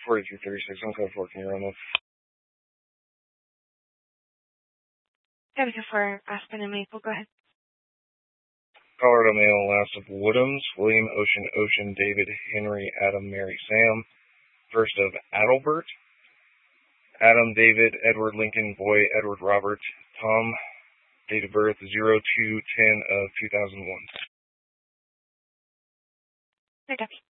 4236 on code 4. Can you run this? Thank you for Aspen and Maple. Go ahead. Colorado male, last of Woodhams, William, Ocean, David, Henry, Adam, Mary, Sam. First of Adelbert, Adam, David, Edward, Lincoln, Boy, Edward, Robert, Tom. Date of birth 02/10/2001. Hey, Debbie.